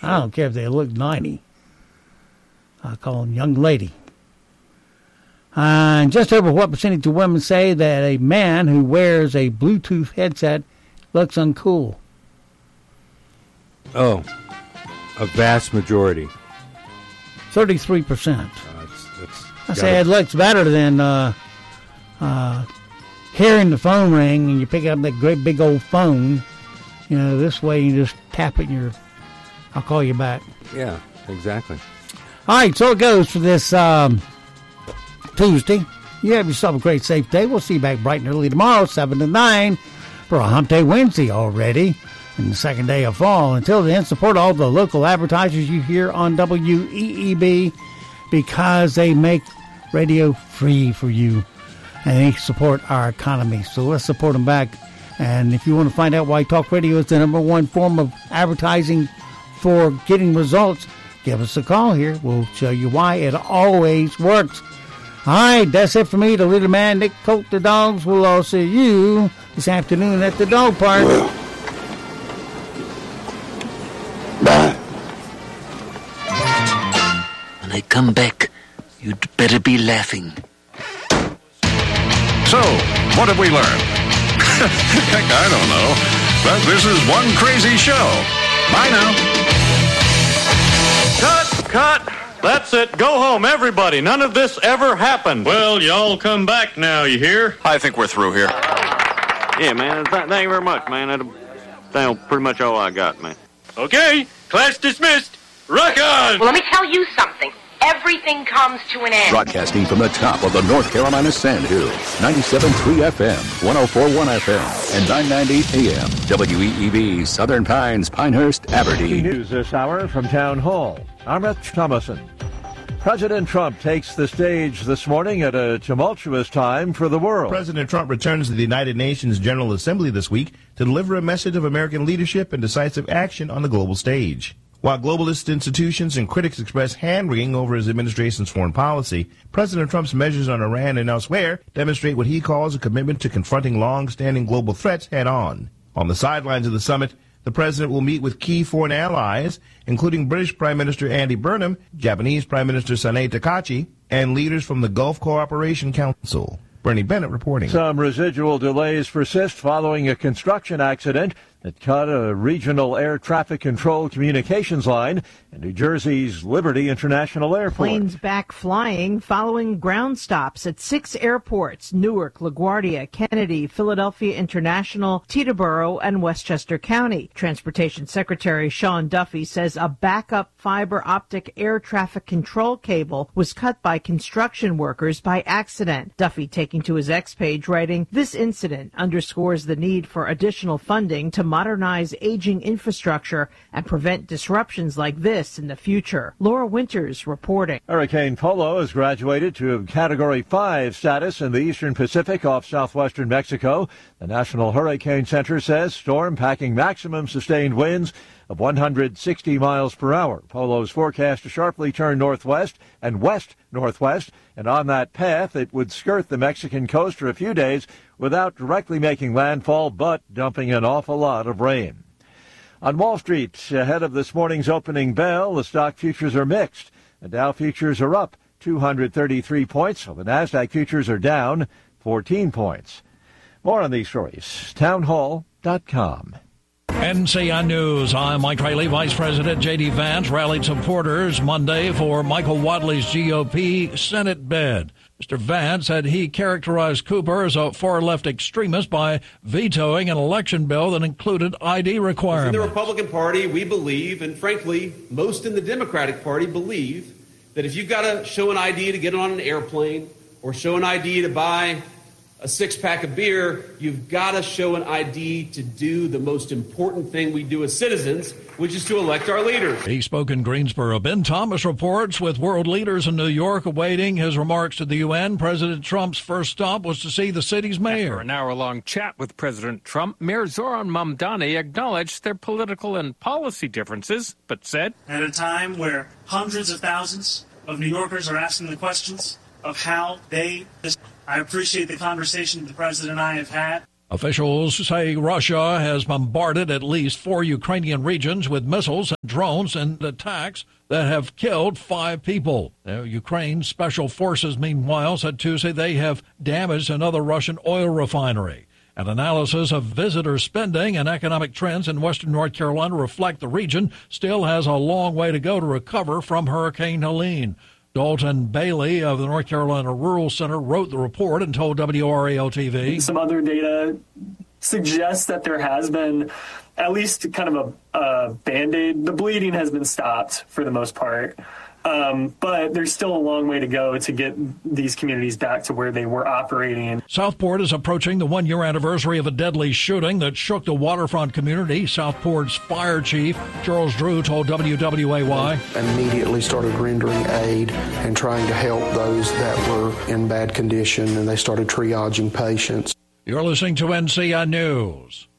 I don't care if they look 90. I call them young lady. And just over what percentage of women say that a man who wears a Bluetooth headset looks uncool? Oh, a vast majority. 33%. I say it looks better than hearing the phone ring and you pick up that great big old phone. You know, this way you just tap it and I'll call you back. Yeah, exactly. All right, so it goes for this Tuesday. You have yourself a great, safe day. We'll see you back bright and early tomorrow, 7 to 9, for a Hump Day Wednesday already, and the second day of fall. Until then, support all the local advertisers you hear on WEEB because they make radio free for you, and they support our economy. So let's support them back. And if you want to find out why talk radio is the number one form of advertising for getting results, give us a call here. We'll show you why it always works. All right, that's it for me, the little man, Nick Coat, the dogs. We'll all see you this afternoon at the dog park. Bye. When I come back, you'd better be laughing. So, what have we learned? Heck, I don't know. But this is one crazy show. Bye now. Cut! That's it. Go home, everybody. None of this ever happened. Well, y'all come back now, you hear? I think we're through here. Yeah, man. Thank you very much, man. That's pretty much all I got, man. Okay, class dismissed. Rock on! Well, let me tell you something. Everything comes to an end. Broadcasting from the top of the North Carolina Sandhills, 97.3 FM, 104.1 FM, and 990 AM. WEEB, Southern Pines, Pinehurst, Aberdeen. News this hour from Town Hall. I'm Rich Thomason. President Trump takes the stage this morning at a tumultuous time for the world. President Trump returns to the United Nations General Assembly this week to deliver a message of American leadership and decisive action on the global stage. While globalist institutions and critics express hand-wringing over his administration's foreign policy, President Trump's measures on Iran and elsewhere demonstrate what he calls a commitment to confronting long-standing global threats head-on. On the sidelines of the summit, the president will meet with key foreign allies, including British Prime Minister Andy Burnham, Japanese Prime Minister Sanae Takahashi, and leaders from the Gulf Cooperation Council. Bernie Bennett reporting. Some residual delays persist following a construction accident that cut a regional air traffic control communications line in New Jersey's Liberty International Airport. Planes back flying following ground stops at 6 airports: Newark, LaGuardia, Kennedy, Philadelphia International, Teterboro, and Westchester County. Transportation Secretary Sean Duffy says a backup fiber optic air traffic control cable was cut by construction workers by accident. Duffy taking to his X page writing, "This incident underscores the need for additional funding to modernize aging infrastructure and prevent disruptions like this in the future." Laura Winters reporting. Hurricane Polo has graduated to Category 5 status in the eastern Pacific off southwestern Mexico. The National Hurricane Center says storm packing maximum sustained winds of 160 miles per hour. Polo's forecast to sharply turn northwest and west-northwest, and on that path it would skirt the Mexican coast for a few days without directly making landfall, but dumping an awful lot of rain. On Wall Street, ahead of this morning's opening bell, the stock futures are mixed. The Dow futures are up 233 points, while the NASDAQ futures are down 14 points. More on these stories, townhall.com. NCN News. I'm Mike Riley. Vice President J.D. Vance rallied supporters Monday for Michael Wadley's GOP Senate bid. Mr. Vance said he characterized Cooper as a far-left extremist by vetoing an election bill that included ID requirements. In the Republican Party, we believe, and frankly, most in the Democratic Party believe, that if you've got to show an ID to get on an airplane or show an ID to buy a six-pack of beer, you've got to show an ID to do the most important thing we do as citizens, which is to elect our leaders. He spoke in Greensboro. Ben Thomas reports with world leaders in New York awaiting his remarks to the UN. President Trump's first stop was to see the city's mayor. After an hour-long chat with President Trump, Mayor Zoran Mamdani acknowledged their political and policy differences, but said, at a time where hundreds of thousands of New Yorkers are asking the questions of how I appreciate the conversation the President and I have had. Officials say Russia has bombarded at least 4 Ukrainian regions with missiles and drones and attacks that have killed 5 people. Ukraine's special forces, meanwhile, said Tuesday they have damaged another Russian oil refinery. An analysis of visitor spending and economic trends in western North Carolina reflect the region still has a long way to go to recover from Hurricane Helene. Dalton Bailey of the North Carolina Rural Center wrote the report and told WRAL-TV. Some other data suggests that there has been at least kind of a Band-Aid. The bleeding has been stopped for the most part. But there's still a long way to go to get these communities back to where they were operating. Southport is approaching the 1-year anniversary of a deadly shooting that shook the waterfront community. Southport's fire chief, Charles Drew, told WWAY. Immediately started rendering aid and trying to help those that were in bad condition, and they started triaging patients. You're listening to NCI News.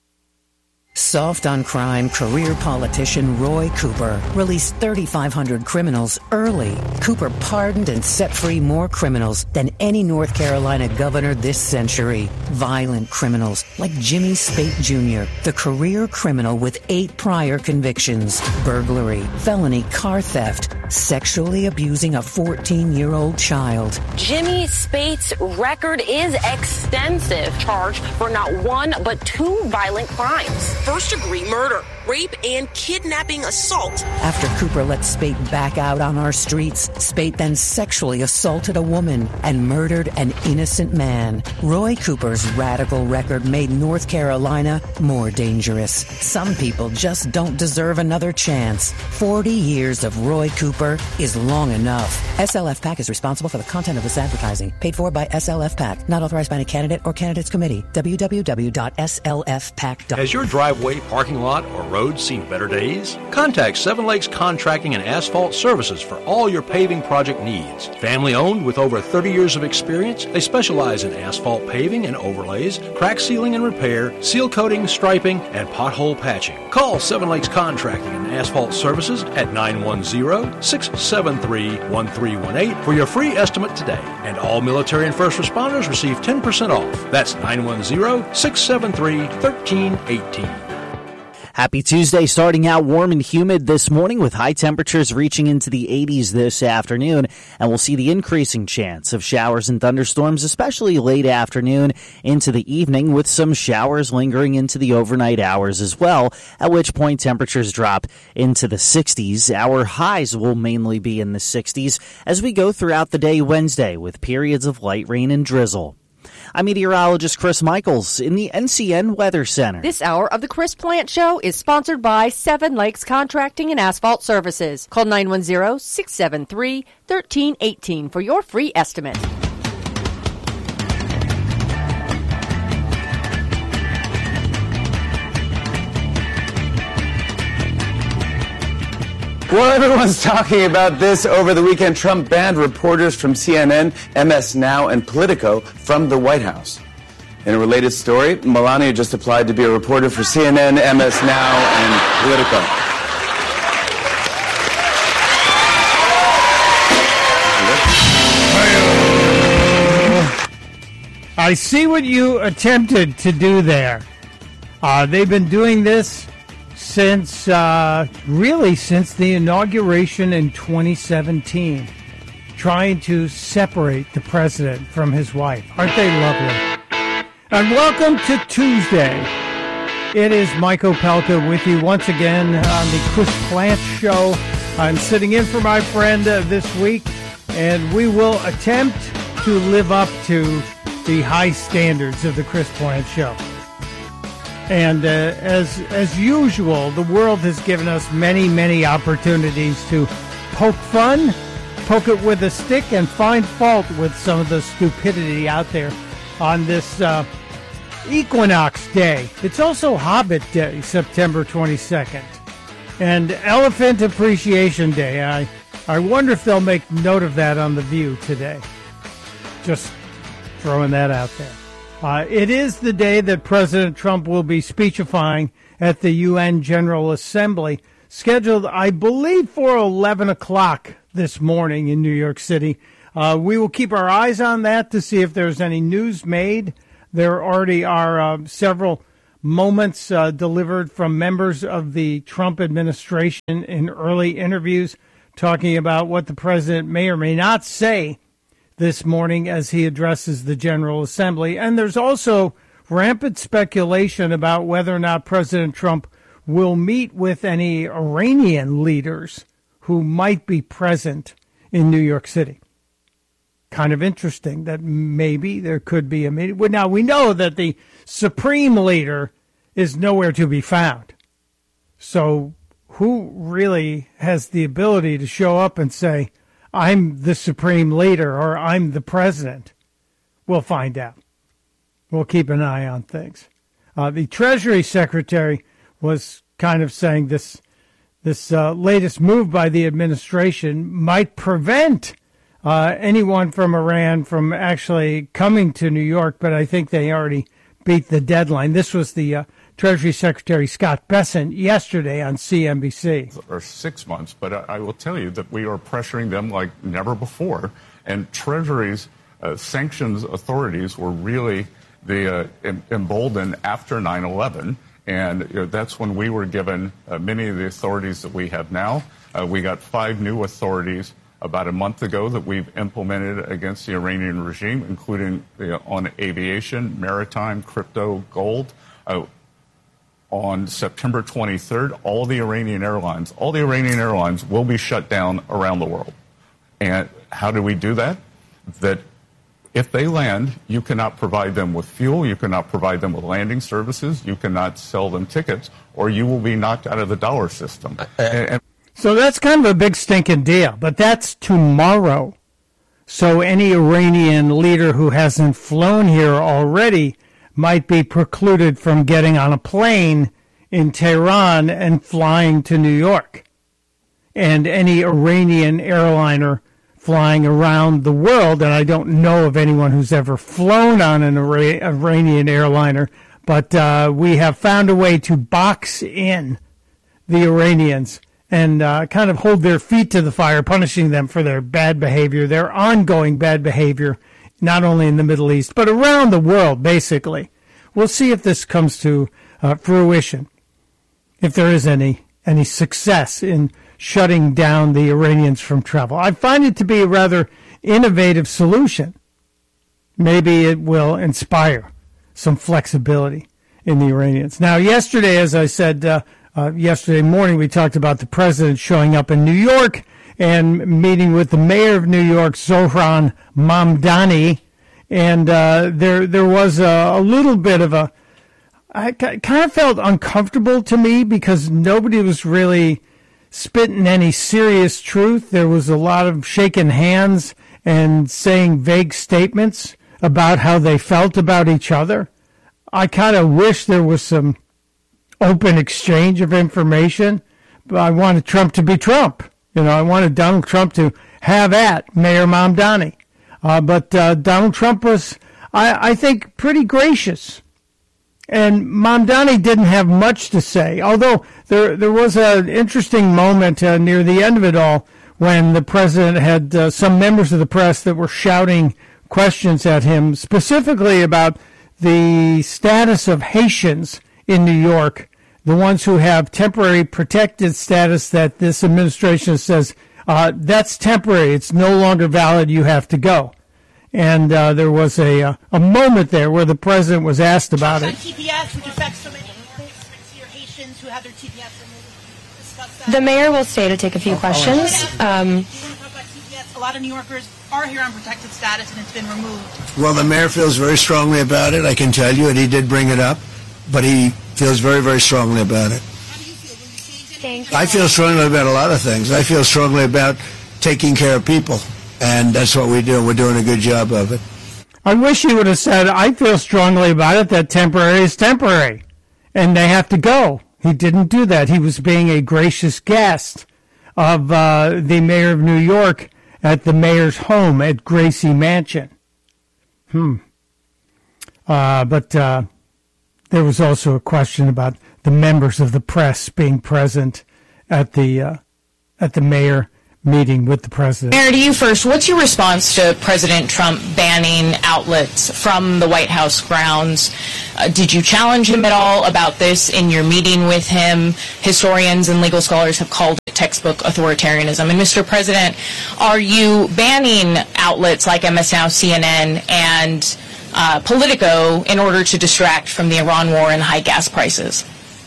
Soft on crime career politician Roy Cooper released 3,500 criminals early. Cooper pardoned and set free more criminals than any North Carolina governor this century. Violent criminals like Jimmy Spate Jr., the career criminal with 8 prior convictions: burglary, felony car theft, sexually abusing a 14-year-old child. Jimmy Spate's record is extensive, charged for not 1 but 2 violent crimes. First-degree murder, rape, and kidnapping assault. After Cooper let Spate back out on our streets, Spate then sexually assaulted a woman and murdered an innocent man. Roy Cooper's radical record made North Carolina more dangerous. Some people just don't deserve another chance. 40 years of Roy Cooper is long enough. SLF PAC is responsible for the content of this advertising. Paid for by SLF PAC. Not authorized by any candidate or candidates committee. www.slfpac.com. Has your driveway, parking lot, or road seen better days? Contact Seven Lakes Contracting and Asphalt Services for all your paving project needs. Family owned with over 30 years of experience, they specialize in asphalt paving and overlays, crack sealing and repair, seal coating, striping, and pothole patching. Call Seven Lakes Contracting and Asphalt Services at 910-673-1318 for your free estimate today. And all military and first responders receive 10% off. That's 910-673-1318. Happy Tuesday, starting out warm and humid this morning with high temperatures reaching into the 80s this afternoon, and we'll see the increasing chance of showers and thunderstorms, especially late afternoon into the evening, with some showers lingering into the overnight hours as well, at which point temperatures drop into the 60s. Our highs will mainly be in the 60s as we go throughout the day Wednesday with periods of light rain and drizzle. I'm meteorologist Chris Michaels in the NCN Weather Center. This hour of the Chris Plant Show is sponsored by Seven Lakes Contracting and Asphalt Services. Call 910-673-1318 for your free estimate. Well, everyone's talking about this over the weekend. Trump banned reporters from CNN, MS Now, and Politico from the White House. In a related story, Melania just applied to be a reporter for CNN, MS Now, and Politico. I see what you attempted to do there. They've been doing this since the inauguration in 2017, trying to separate the president from his wife. Aren't they lovely? And welcome to Tuesday. It is Mike Opelka with you once again on the Chris Plant Show. I'm sitting in for my friend this week, and we will attempt to live up to the high standards of the Chris Plant Show. And as usual, the world has given us many, many opportunities to poke fun, poke it with a stick, and find fault with some of the stupidity out there on this Equinox Day. It's also Hobbit Day, September 22nd, and Elephant Appreciation Day. I wonder if they'll make note of that on The View today. Just throwing that out there. It is the day that President Trump will be speechifying at the UN General Assembly, scheduled, I believe, for 11 o'clock this morning in New York City. We will keep our eyes on that to see if there's any news made There already are several moments delivered from members of the Trump administration in early interviews talking about what the president may or may not say this morning as he addresses the General Assembly. And there's also rampant speculation about whether or not President Trump will meet with any Iranian leaders who might be present in New York City. Kind of interesting that maybe there could be a meeting. Now, we know that the supreme leader is nowhere to be found. So who really has the ability to show up and say, I'm the supreme leader or I'm the president? We'll find out. We'll keep an eye on things. The Treasury Secretary was kind of saying this latest move by the administration might prevent anyone from Iran from actually coming to New York, but I think they already beat the deadline. This was the Treasury Secretary Scott Bessent yesterday on CNBC. Or 6 months, but I will tell you that we are pressuring them like never before. And Treasury's sanctions authorities were really emboldened after 9/11. And that's when we were given many of the authorities that we have now. We got 5 new authorities about a month ago that we've implemented against the Iranian regime, including on aviation, maritime, crypto, gold. On September 23rd, all the Iranian airlines will be shut down around the world. And how do we do that? That if they land, you cannot provide them with fuel, you cannot provide them with landing services, you cannot sell them tickets, or you will be knocked out of the dollar system. So that's kind of a big stinking deal, but that's tomorrow. So any Iranian leader who hasn't flown here already might be precluded from getting on a plane in Tehran and flying to New York. And any Iranian airliner flying around the world, and I don't know of anyone who's ever flown on an Iranian airliner, but we have found a way to box in the Iranians and kind of hold their feet to the fire, punishing them for their bad behavior, their ongoing bad behavior, not only in the Middle East, but around the world, basically. We'll see if this comes to fruition, if there is any success in shutting down the Iranians from travel. I find it to be a rather innovative solution. Maybe it will inspire some flexibility in the Iranians. Now, yesterday, as I said, yesterday morning, we talked about the president showing up in New York and meeting with the mayor of New York, Zohran Mamdani. And there was a little bit of I kind of felt uncomfortable to me because nobody was really spitting any serious truth. There was a lot of shaking hands and saying vague statements about how they felt about each other. I kind of wish there was some open exchange of information, but I wanted Trump to be Trump. I wanted Donald Trump to have at Mayor Mamdani. But Donald Trump was, I think, pretty gracious. And Mamdani didn't have much to say, although there was an interesting moment near the end of it all when the president had some members of the press that were shouting questions at him, specifically about the status of Haitians in New York, the ones who have temporary protected status that this administration says, that's temporary, it's no longer valid, you have to go. And there was a moment there where the president was asked about it. TPS, which affects so many Haitians who have their TPS removed. The mayor will stay to take a few questions. A lot of New Yorkers are here on protected status, and it's been removed. Well, the mayor feels very strongly about it, I can tell you, and he did bring it up, but he feels very, very strongly about it. How do you feel? Will you change anything? I feel strongly about a lot of things. I feel strongly about taking care of people. And that's what we do. We're doing a good job of it. I wish he would have said, I feel strongly about it, that temporary is temporary, and they have to go. He didn't do that. He was being a gracious guest of the mayor of New York at the mayor's home at Gracie Mansion. But there was also a question about the members of the press being present at the mayor meeting with the president. Mayor, to you first, what's your response to President Trump banning outlets from the White House grounds? Did you challenge him at all about this in your meeting with him? Historians and legal scholars have called it textbook authoritarianism. And Mr. President, are you banning outlets like MS Now, CNN, and Politico in order to distract from the Iran war and high gas prices?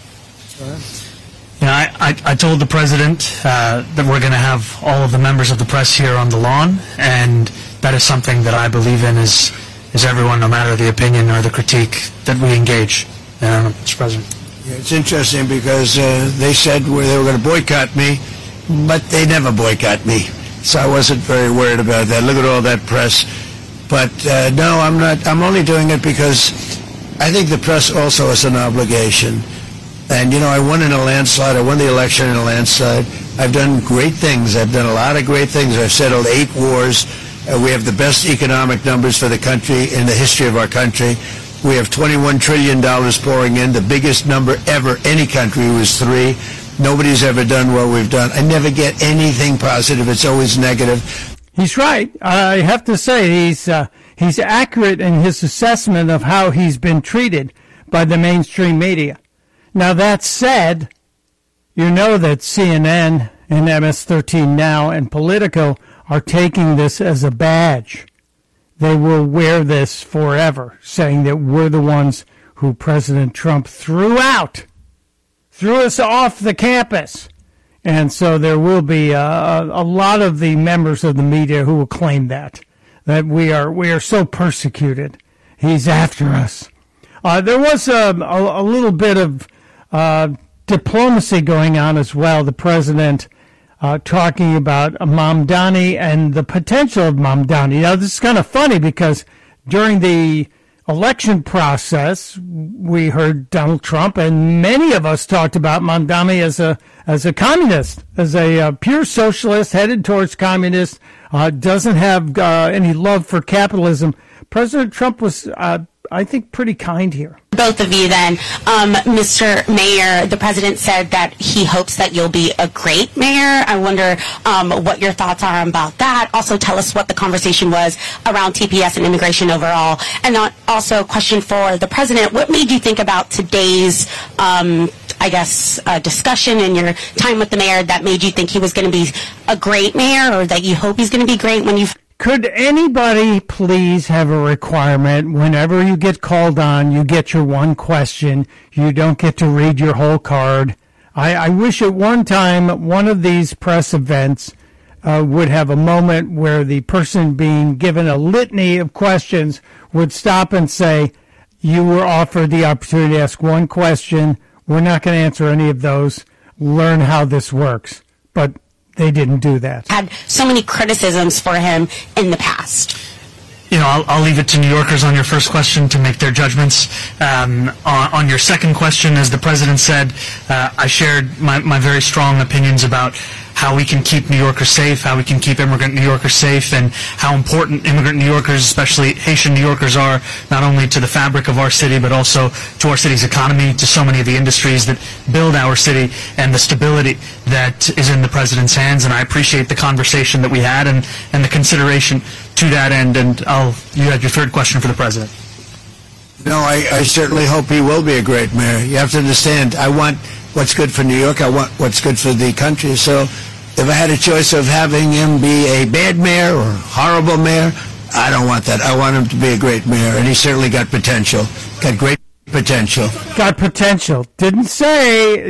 I told the president that we're going to have all of the members of the press here on the lawn, and that is something that I believe in is everyone, no matter the opinion or the critique, that we engage. Mr. President. Yeah, it's interesting because they said they were going to boycott me, but they never boycott me. So I wasn't very worried about that. Look at all that press. But no, I'm not. I'm only doing it because I think the press also has an obligation. And, I won in a landslide. I won the election in a landslide. I've done great things. I've done a lot of great things. I've settled 8 wars. We have the best economic numbers for the country in the history of our country. We have $21 trillion pouring in. The biggest number ever any country was 3. Nobody's ever done what we've done. I never get anything positive. It's always negative. He's right. I have to say he's accurate in his assessment of how he's been treated by the mainstream media. Now, that said, you know that CNN and MS-13 Now and Politico are taking this as a badge. They will wear this forever, saying that we're the ones who President Trump threw us off the campus. And so there will be a lot of the members of the media who will claim that we are so persecuted. He's after us. There was a little bit of diplomacy going on as well. The president talking about Mamdani and the potential of Mamdani. Now, this is kind of funny because during the election process, we heard Donald Trump and many of us talked about Mamdani as a communist, as a pure socialist headed towards communist, doesn't have any love for capitalism. President Trump was, I think, pretty kind here. Both of you then. Mr. Mayor, the president said that he hopes that you'll be a great mayor. I wonder what your thoughts are about that. Also tell us what the conversation was around TPS and immigration overall. And also a question for the president. What made you think about today's, discussion in your time with the mayor that made you think he was going to be a great mayor, or that you hope he's going to be great when you... Could anybody please have a requirement whenever you get called on, you get your one question, you don't get to read your whole card? I wish at one time one of these press events would have a moment where the person being given a litany of questions would stop and say, you were offered the opportunity to ask one question. We're not going to answer any of those. Learn how this works. But they didn't do that. Had so many criticisms for him in the past. I'll leave it to New Yorkers on your first question to make their judgments. On your second question, as the president said, I shared my very strong opinions about how we can keep New Yorkers safe, how we can keep immigrant New Yorkers safe, and how important immigrant New Yorkers, especially Haitian New Yorkers, are not only to the fabric of our city, but also to our city's economy, to so many of the industries that build our city, and the stability that is in the president's hands. And I appreciate the conversation that we had and the consideration to that end. And you had your third question for the president. No, I certainly hope he will be a great mayor. You have to understand, I want what's good for New York. I want what's good for the country. So if I had a choice of having him be a bad mayor or horrible mayor, I don't want that. I want him to be a great mayor, and he certainly got potential. Got great potential. Got potential. Didn't say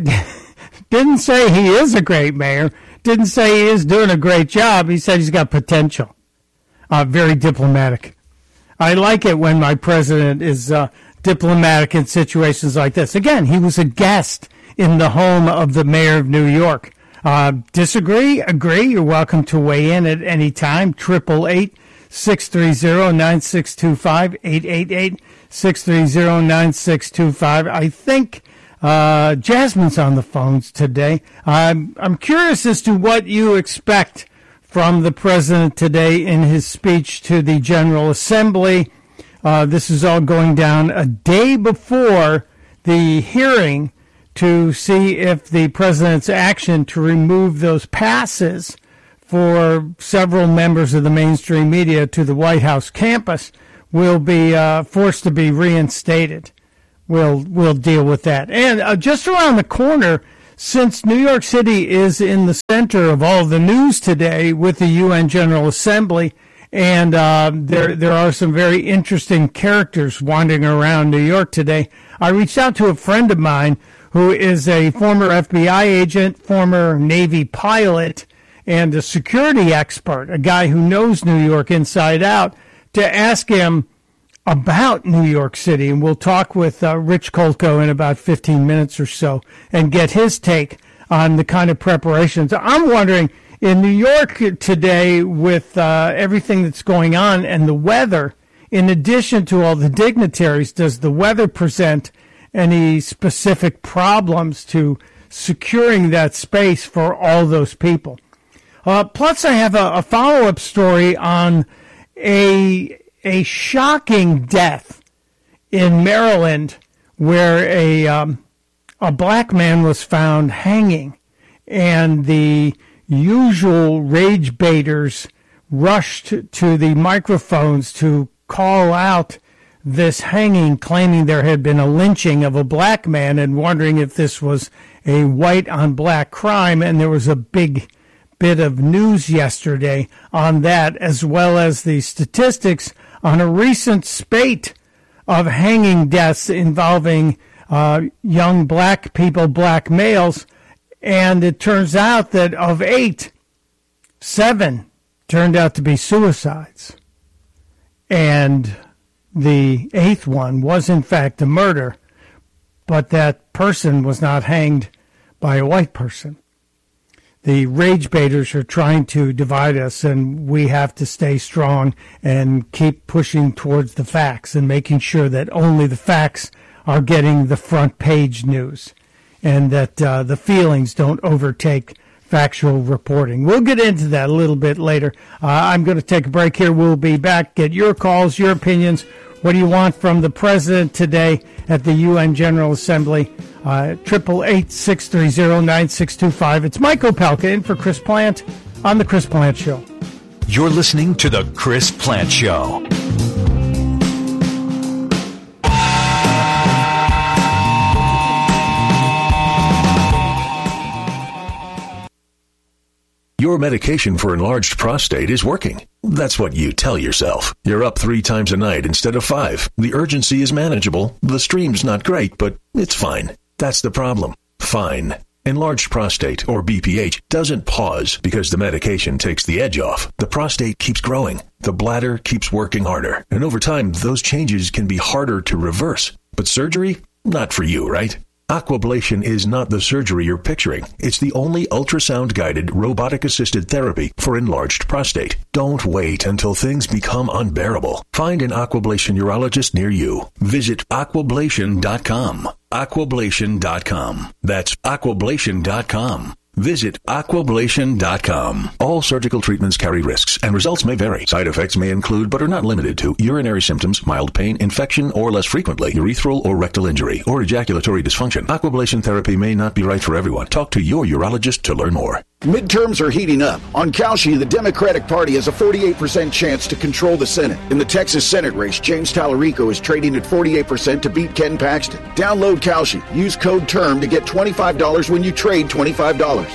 he is a great mayor. Didn't say he is doing a great job. He said he's got potential. Very diplomatic. I like it when my president is diplomatic in situations like this. Again, he was a guest in the home of the mayor of New York. Disagree? Agree? You're welcome to weigh in at any time. 888-630-9625. 888-630-9625. I think Jasmine's on the phones today. I'm curious as to what you expect from the president today in his speech to the General Assembly. This is all going down a day before the hearing to see if the president's action to remove those passes for several members of the mainstream media to the White House campus will be forced to be reinstated. We'll deal with that. And just around the corner, since New York City is in the center of all the news today with the UN General Assembly, and there are some very interesting characters wandering around New York today, I reached out to a friend of mine who is a former FBI agent, former Navy pilot, and a security expert, a guy who knows New York inside out, to ask him about New York City. And we'll talk with Rich Kolko in about 15 minutes or so and get his take on the kind of preparations. I'm wondering, in New York today, with everything that's going on and the weather, in addition to all the dignitaries, does the weather present any specific problems to securing that space for all those people? Plus, I have a follow-up story on a shocking death in Maryland where a black man was found hanging, and the usual rage baiters rushed to the microphones to call out this hanging, claiming there had been a lynching of a black man and wondering if this was a white-on-black crime, and there was a big bit of news yesterday on that, as well as the statistics on a recent spate of hanging deaths involving young black people, black males. And it turns out that of 8, 7 turned out to be suicides. And the 8th one was, in fact, a murder, but that person was not hanged by a white person. The rage baiters are trying to divide us, and we have to stay strong and keep pushing towards the facts and making sure that only the facts are getting the front page news and that the feelings don't overtake factual reporting. We'll get into that a little bit later. I'm going to take a break here. We'll be back. Get your calls, your opinions. What do you want from the president today at the UN General Assembly? 888-630-9625. It's Mike Opelka in for Chris Plant on The Chris Plant Show. You're listening to The Chris Plant Show. Your medication for enlarged prostate is working. That's what you tell yourself. You're up 3 times a night instead of 5. The urgency is manageable. The stream's not great, but it's fine. That's the problem. Fine. Enlarged prostate, or BPH, doesn't pause because the medication takes the edge off. The prostate keeps growing. The bladder keeps working harder. And over time, those changes can be harder to reverse. But surgery? Not for you, right? Aquablation is not the surgery you're picturing. It's the only ultrasound-guided, robotic-assisted therapy for enlarged prostate. Don't wait until things become unbearable. Find an Aquablation urologist near you. Visit aquablation.com. Aquablation.com. That's aquablation.com. Visit aquablation.com. All surgical treatments carry risks, and results may vary. Side effects may include, but are not limited to, urinary symptoms, mild pain, infection, or less frequently, urethral or rectal injury, or ejaculatory dysfunction. Aquablation therapy may not be right for everyone. Talk to your urologist to learn more. Midterms are heating up. On Kalshi, the Democratic Party has a 48% chance to control the Senate. In the Texas Senate race, James Tallarico is trading at 48% to beat Ken Paxton. Download Kalshi. Use code TERM to get $25 when you trade $25.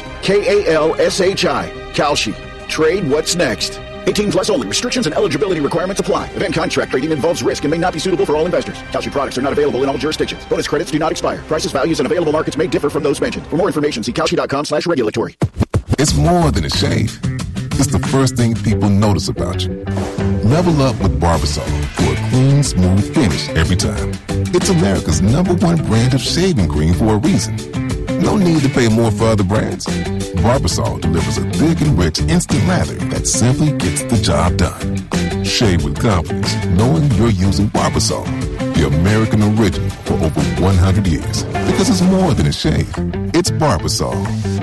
Kalshi. Kalshi. Trade what's next. 18 plus only. Restrictions and eligibility requirements apply. Event contract trading involves risk and may not be suitable for all investors. Kalshi products are not available in all jurisdictions. Bonus credits do not expire. Prices, values, and available markets may differ from those mentioned. For more information, see Kalshi.com/regulatory. It's more than a shave. It's the first thing people notice about you. Level up with Barbasol for a clean, smooth finish every time. It's America's #1 brand of shaving cream for a reason. No need to pay more for other brands. Barbasol delivers a thick and rich instant lather that simply gets the job done. Shave with confidence, knowing you're using Barbasol, the American original for over 100 years. Because it's more than a shave. It's Barbasol.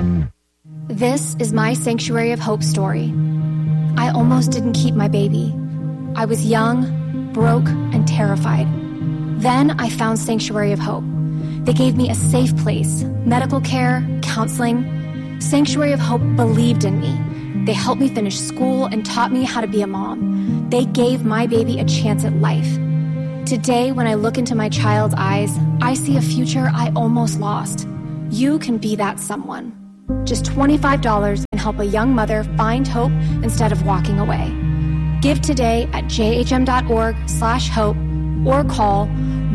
This is my Sanctuary of Hope story. I almost didn't keep my baby. I was young, broke, and terrified. Then I found Sanctuary of Hope. They gave me a safe place, medical care, counseling. Sanctuary of Hope believed in me. They helped me finish school and taught me how to be a mom. They gave my baby a chance at life. Today, when I look into my child's eyes, I see a future I almost lost. You can be that someone. Just $25 and help a young mother find hope instead of walking away. Give today at jhm.org/hope or call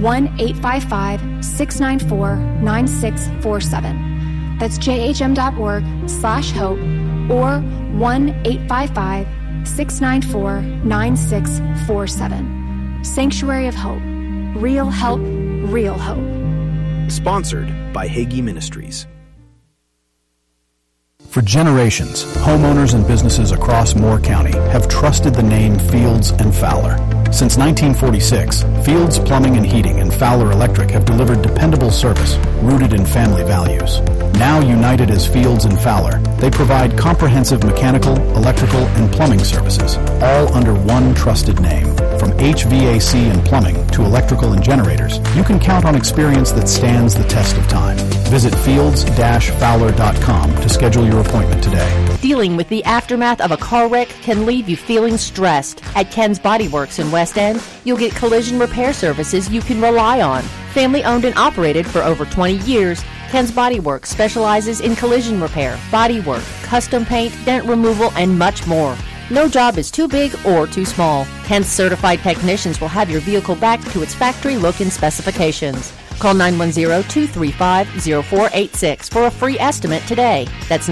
1-855-694-9647. That's jhm.org/hope or 1-855-694-9647. Sanctuary of Hope. Real help, real hope. Sponsored by Hagee Ministries. For generations, homeowners and businesses across Moore County have trusted the name Fields and Fowler. Since 1946, Fields Plumbing and Heating and Fowler Electric have delivered dependable service rooted in family values. Now united as Fields and Fowler, they provide comprehensive mechanical, electrical, and plumbing services, all under one trusted name. From HVAC and plumbing to electrical and generators, you can count on experience that stands the test of time. Visit fields-fowler.com to schedule your appointment today. Dealing with the aftermath of a car wreck can leave you feeling stressed. At Ken's Body Works in West End, you'll get collision repair services you can rely on. Family owned and operated for over 20 years, Ken's Body Works specializes in collision repair, body work, custom paint, dent removal, and much more. No job is too big or too small. Ken's certified technicians will have your vehicle back to its factory look and specifications. Call 910-235-0486 for a free estimate today. That's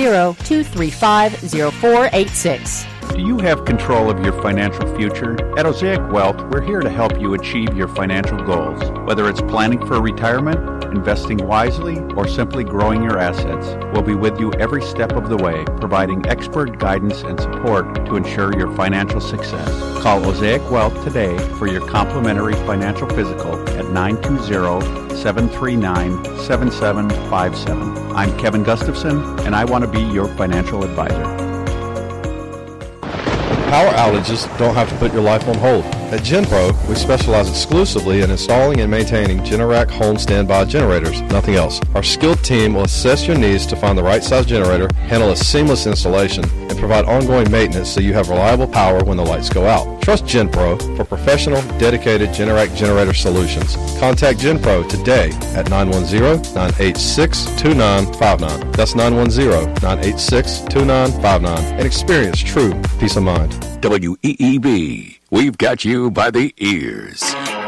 910-235-0486. Do you have control of your financial future? At Osaic Wealth, we're here to help you achieve your financial goals. Whether it's planning for retirement, investing wisely, or simply growing your assets, we'll be with you every step of the way, providing expert guidance and support to ensure your financial success. Call Osaic Wealth today for your complimentary financial physical at 920-739-7757. I'm Kevin Gustafson, and I want to be your financial advisor. Power outages don't have to put your life on hold. At GenPro, we specialize exclusively in installing and maintaining Generac home standby generators, nothing else. Our skilled team will assess your needs to find the right size generator, handle a seamless installation, and provide ongoing maintenance so you have reliable power when the lights go out. Trust GenPro for professional, dedicated Generac generator solutions. Contact GenPro today at 910-986-2959. That's 910-986-2959 and experience true peace of mind. WEEB, we've got you by the ears.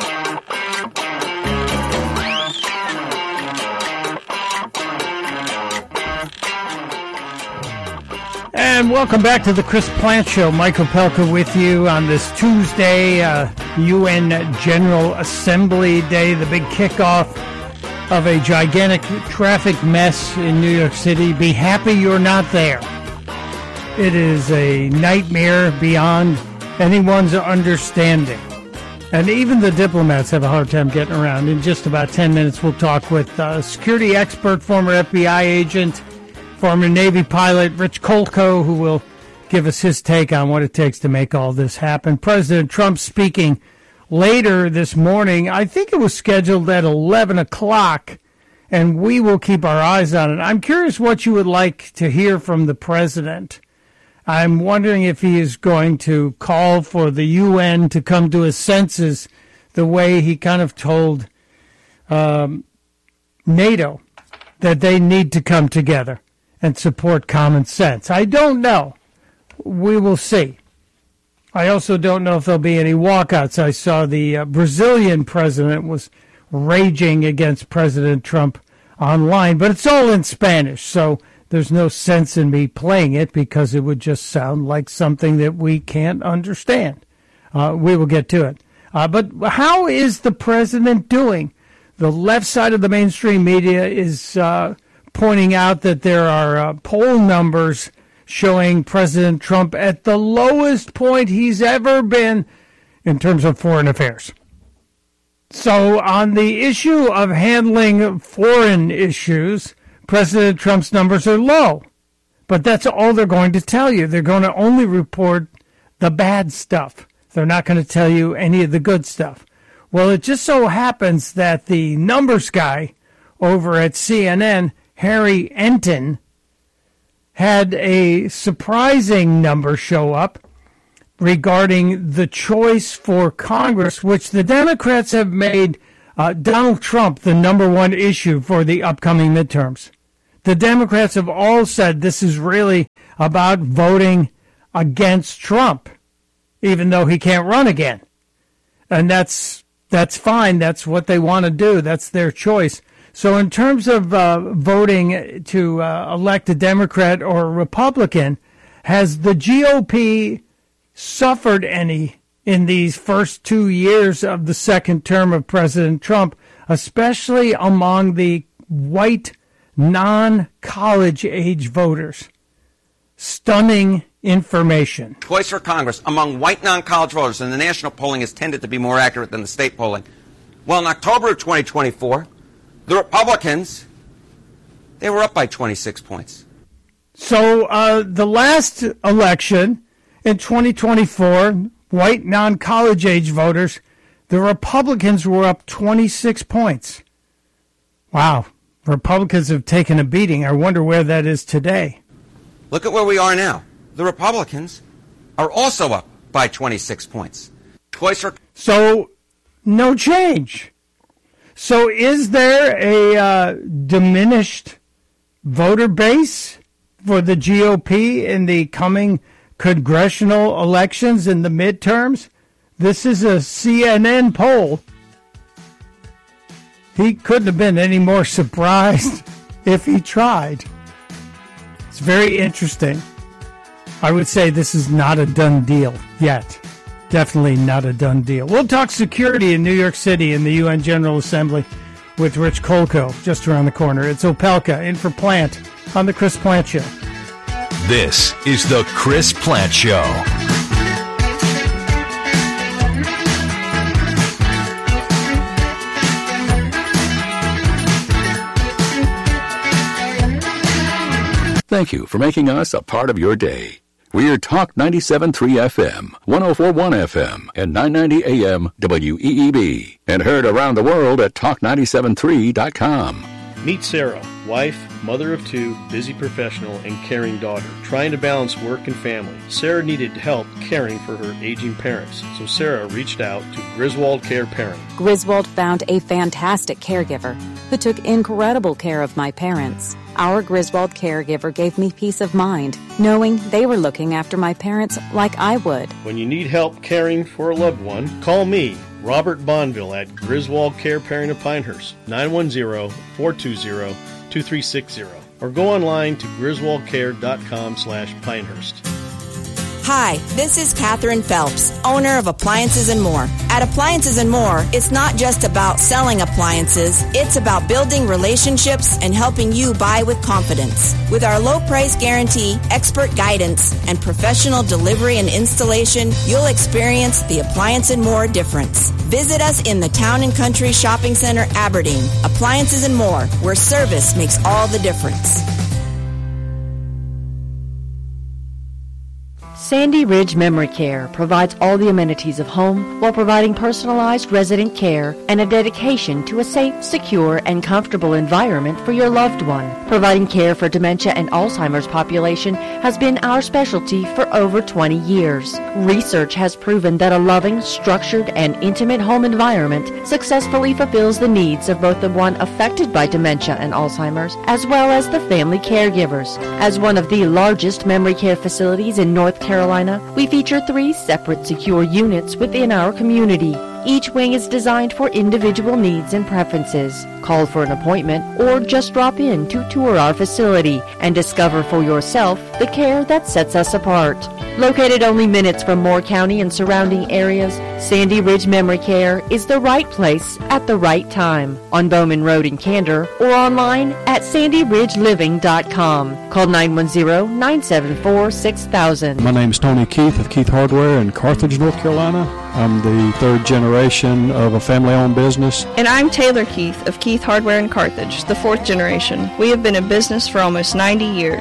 And welcome back to the Chris Plant Show. Michael Pelka with you on this Tuesday, UN General Assembly Day, the big kickoff of a gigantic traffic mess in New York City. Be happy you're not there. It is a nightmare beyond anyone's understanding. And even the diplomats have a hard time getting around. In just about 10 minutes, we'll talk with security expert, former FBI agent, former Navy pilot Rich Kolko, who will give us his take on what it takes to make all this happen. President Trump speaking later this morning. I think it was scheduled at 11 o'clock, and we will keep our eyes on it. I'm curious what you would like to hear from the president. I'm wondering if he is going to call for the UN to come to his senses the way he kind of told NATO that they need to come together and support common sense. I don't know. We will see. I also don't know if there'll be any walkouts. I saw the Brazilian president was raging against President Trump online, but it's all in Spanish, so there's no sense in me playing it because it would just sound like something that we can't understand. We will get to it. But how is the president doing? The left side of the mainstream media is pointing out that there are poll numbers showing President Trump at the lowest point he's ever been in terms of foreign affairs. So on the issue of handling foreign issues, President Trump's numbers are low, but that's all they're going to tell you. They're going to only report the bad stuff. They're not going to tell you any of the good stuff. Well, it just so happens that the numbers guy over at CNN, Harry Enton, had a surprising number show up regarding the choice for Congress, which the Democrats have made Donald Trump the number one issue for the upcoming midterms. The Democrats have all said this is really about voting against Trump, even though he can't run again. And that's fine. That's what they want to do. That's their choice. So in terms of voting to elect a Democrat or a Republican, has the GOP suffered any in these first 2 years of the second term of President Trump, especially among the white non-college age voters? Stunning information. Choice for Congress among white non-college voters, and the national polling has tended to be more accurate than the state polling. Well, in October of 2024, the Republicans, they were up by 26 points. So the last election in 2024, white non-college age voters, the Republicans were up 26 points. Wow. Republicans have taken a beating. I wonder where that is today. Look at where we are now. The Republicans are also up by 26 points. So, no change. So is there a diminished voter base for the GOP in the coming congressional elections in the midterms? This is a CNN poll. He couldn't have been any more surprised if he tried. It's very interesting. I would say this is not a done deal yet. Definitely not a done deal. We'll talk security in New York City in the UN General Assembly with Rich Kolko just around the corner. It's Opelka in for Plant on the Chris Plant Show. This is the Chris Plant Show. Thank you for making us a part of your day. We're Talk 97.3 FM, 104.1 FM, and 990 AM WEEB, and heard around the world at talk973.com. Meet Sarah, wife, mother of two, busy professional, and caring daughter, trying to balance work and family. Sarah needed help caring for her aging parents, so Sarah reached out to Griswold Care Parent. Griswold found a fantastic caregiver who took incredible care of my parents. Our Griswold caregiver gave me peace of mind, knowing they were looking after my parents like I would. When you need help caring for a loved one, call me, Robert Bonville, at Griswold Care Parent of Pinehurst, 910-420-2360, or go online to griswoldcare.com/Pinehurst. Hi, this is Catherine Phelps, owner of Appliances and More. At Appliances and More, it's not just about selling appliances, it's about building relationships and helping you buy with confidence. With our low price guarantee, expert guidance, and professional delivery and installation, you'll experience the Appliance and More difference. Visit us in the Town and Country Shopping Center, Aberdeen. Appliances and More, where service makes all the difference. Sandy Ridge Memory Care provides all the amenities of home while providing personalized resident care and a dedication to a safe, secure, and comfortable environment for your loved one. Providing care for dementia and Alzheimer's population has been our specialty for over 20 years. Research has proven that a loving, structured, and intimate home environment successfully fulfills the needs of both the one affected by dementia and Alzheimer's as well as the family caregivers. As one of the largest memory care facilities in North Carolina, we feature 3 separate secure units within our community. Each wing is designed for individual needs and preferences. Call for an appointment or just drop in to tour our facility and discover for yourself the care that sets us apart. Located only minutes from Moore County and surrounding areas, Sandy Ridge Memory Care is the right place at the right time on Bowman Road in Candor or online at sandyridgeliving.com. Call 910-974-6000. My name is Tony Keith of Keith Hardware in Carthage, North Carolina. I'm the 3rd generation of a family-owned business. And I'm Taylor Keith of Keith Hardware in Carthage, the 4th generation. We have been in business for almost 90 years.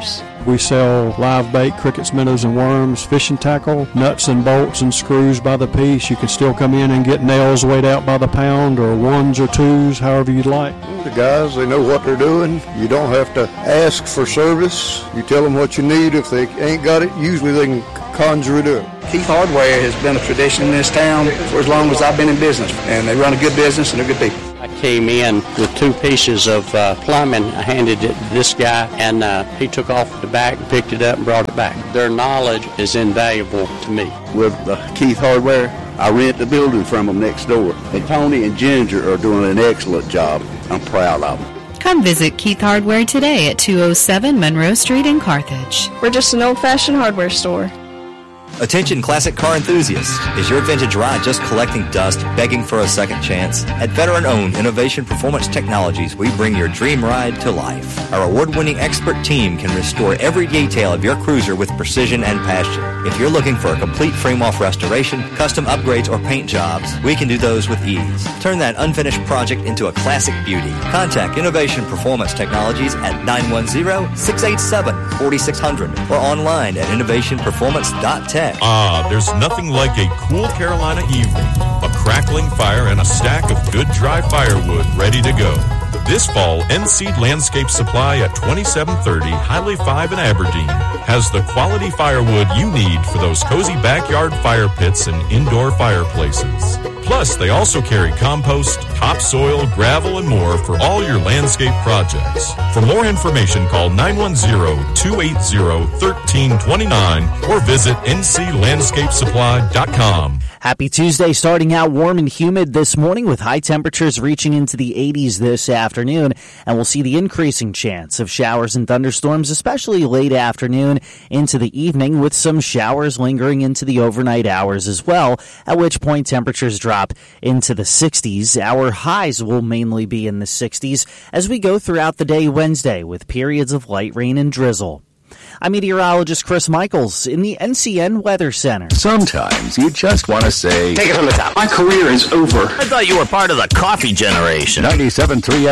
We sell live bait, crickets, minnows, and worms, fishing tackle, nuts and bolts and screws by the piece. You can still come in and get nails weighed out by the pound or ones or twos, however you'd like. The guys, they know what they're doing. You don't have to ask for service. You tell them what you need. If they ain't got it, usually they can conjure it up. Keith Hardware has been a tradition in this town for as long as I've been in business, and they run a good business and they're good people. I came in with 2 pieces of plumbing. I handed it to this guy, and he took off the back, picked it up, and brought it back. Their knowledge is invaluable to me. With Keith Hardware, I rent the building from them next door. And Tony and Ginger are doing an excellent job. I'm proud of them. Come visit Keith Hardware today at 207 Monroe Street in Carthage. We're just an old-fashioned hardware store. Attention classic car enthusiasts. Is your vintage ride just collecting dust, begging for a second chance? At veteran-owned Innovation Performance Technologies, we bring your dream ride to life. Our award-winning expert team can restore every detail of your cruiser with precision and passion. If you're looking for a complete frame-off restoration, custom upgrades, or paint jobs, we can do those with ease. Turn that unfinished project into a classic beauty. Contact Innovation Performance Technologies at 910-687-4600 or online at innovationperformance.tech. There's nothing like a cool Carolina evening, a crackling fire, and a stack of good dry firewood ready to go. This fall, NC Landscape Supply at 2730 Highway 5 in Aberdeen has the quality firewood you need for those cozy backyard fire pits and indoor fireplaces. Plus, they also carry compost, topsoil, gravel, and more for all your landscape projects. For more information, call 910-280-1329 or visit nclandscapesupply.com. Happy Tuesday, starting out warm and humid this morning with high temperatures reaching into the 80s this afternoon, and we'll see the increasing chance of showers and thunderstorms, especially late afternoon into the evening, with some showers lingering into the overnight hours as well, at which point temperatures drop into the 60s. Our highs will mainly be in the 60s as we go throughout the day Wednesday with periods of light rain and drizzle. I'm meteorologist Chris Michaels in the NCN Weather Center. Sometimes you just want to say, take it from the top. My career is over. I thought you were part of the coffee generation. 97.3